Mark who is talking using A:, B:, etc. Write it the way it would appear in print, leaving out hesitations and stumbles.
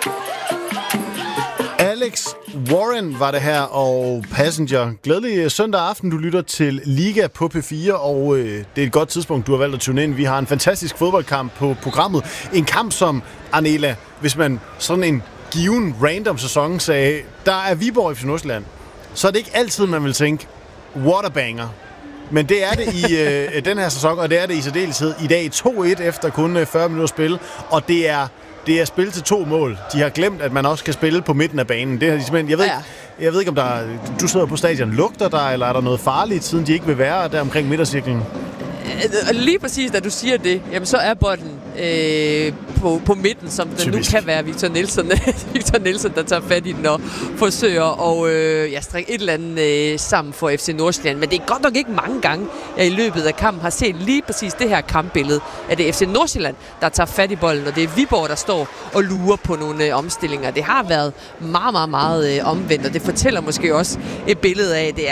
A: Alex Warren var det her, og Passenger. Glædelig søndag aften, du lytter til Liga på P4, og det er et godt tidspunkt, du har valgt at tune ind. Vi har en fantastisk fodboldkamp på programmet. En kamp som, Arnela, hvis man sådan en given random sæson sagde, der er Viborg FC Nordsjælland, så er det ikke altid, man vil tænke, what a banger. Men det er det i den her sæson, og det er det i særdeleshed i dag 2-1 efter kun 40 minutter spil, og det er spil til 2 mål. De har glemt, at man også kan spille på midten af banen. Det har de simpelthen, jeg ved ikke, om du sidder på stadion, lugter der, eller er der noget farligt, siden de ikke vil være der omkring midtercirklen?
B: Lige præcis, da du siger det, jamen så er bolden på midten, som den nu kan være Victor Nielsen, der tager fat i den og forsøger at strikke et eller andet sammen for FC Nordsjælland. Men det er godt nok ikke mange gange, jeg i løbet af kampen har set lige præcis det her kampbillede, at det er FC Nordsjælland, der tager fat i bolden, og det er Viborg, der står og lurer på nogle omstillinger. Det har været meget, meget, meget omvendt, og det fortæller måske også et billede af, at det